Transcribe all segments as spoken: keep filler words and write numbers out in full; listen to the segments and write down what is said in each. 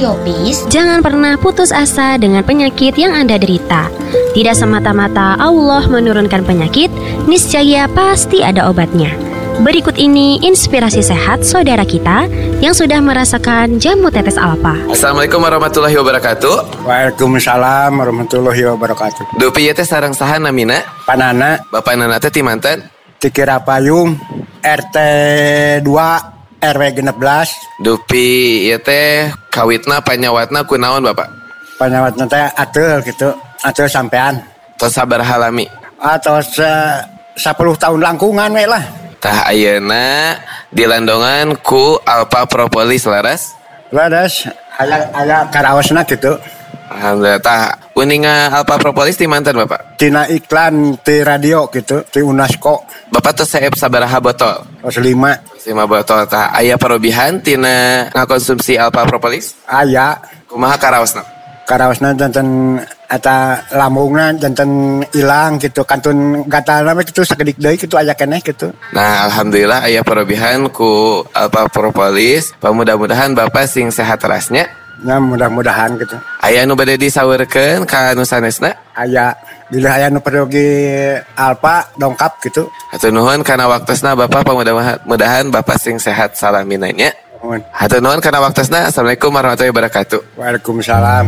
Radio Peace, jangan pernah putus asa dengan penyakit yang Anda derita. Tidak semata-mata Allah menurunkan penyakit, niscaya pasti ada obatnya. Berikut ini inspirasi sehat saudara kita yang sudah merasakan jamu tetes alfa. Assalamualaikum warahmatullahi wabarakatuh. Waalaikumsalam warahmatullahi wabarakatuh. Dupi ieu teh sareng saha namina? Panana, Bapak nana teh ti manten? Tikira Payung, R T dua R W enam belas. Dupi ieu teh kawitna panyawatna kunaon Bapak? Panyawatna teh ateul gitu, ateul sampean. Tos sabaraha lami? Atau se- sepuluh tahun langkungan we lah. Tah ayeuna dilandongan ku Alpha Propolis laras? Laras aya aya karaosna gitu. Alhamdulillah. Tah uninga Alpha Propolis ti manten Bapak? Tina iklan ti radio gitu, ti UNESCO. Bapak tos saep sabaraha botol? Tos lima. lima botol. Tah aya parobihan tina ngakonsumsi Alpha Propolis? Aya Kumaha karaosna? karaosna janten eta lambungna janten ilang gitu, kantun gatalna mah kitu sakedik deui kitu aya keneh gitu. Nah, alhamdulillah aya parobihan ku Alpha Propolis. Pamudah-mudahan Bapak sing sehat terasnya. Nah, mudah-mudahan gitu. Aya nu bade disaweurkeun ka anu sanesna? Aya bila aya nu pergi Alpa dongkap gitu. Hatur nuhun kana waktosna Bapak, pamudah-mudahan Bapak sing sehat salamina nya. Hatur nuhun kana waktosna. Assalamualaikum warahmatullahi wabarakatuh. Waalaikumsalam.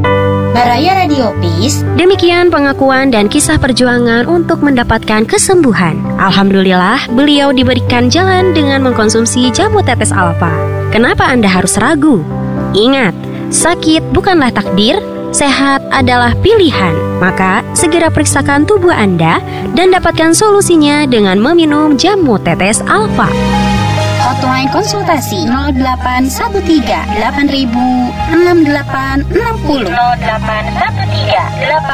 Baraya Radio Peace. Demikian pengakuan dan kisah perjuangan untuk mendapatkan kesembuhan. Alhamdulillah, beliau diberikan jalan dengan mengkonsumsi jamu tetes alfa. Kenapa Anda harus ragu? Ingat, sakit bukanlah takdir, sehat adalah pilihan. Maka, segera periksakan tubuh Anda dan dapatkan solusinya dengan meminum jamu tetes alfa. Hotline konsultasi nol delapan satu tiga delapan ribu enam delapan enam nol. nol delapan satu tiga delapan